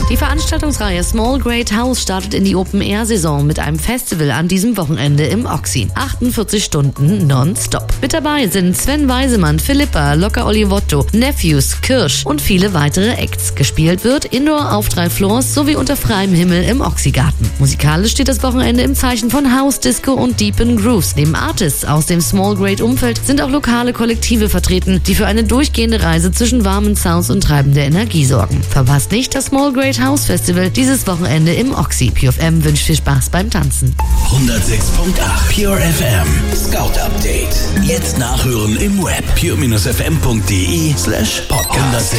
Die Veranstaltungsreihe Small Great House startet in die Open-Air-Saison mit einem Festival an diesem Wochenende im Oxy. 48 Stunden nonstop. Mit dabei sind Sven Weisemann, Philippa, Locker Olivotto, Nephews, Kirsch und viele weitere Acts. Gespielt wird Indoor auf 3 Floors sowie unter freiem Himmel im Oxy-Garten. Musikalisch steht das Wochenende im Zeichen von House, Disco und Deepen Grooves. Neben Artists aus dem Small Great Umfeld sind auch lokale Kollektive vertreten, die für eine durchgehende Reise zwischen warmen Sounds und treibender Energie sorgen. Verpasst nicht das Small Great House Festival dieses Wochenende im Oxy. Pure FM wünscht viel Spaß beim Tanzen. 106.8 Pure FM Scout Update. Jetzt nachhören im Web pure-fm.de/podcast.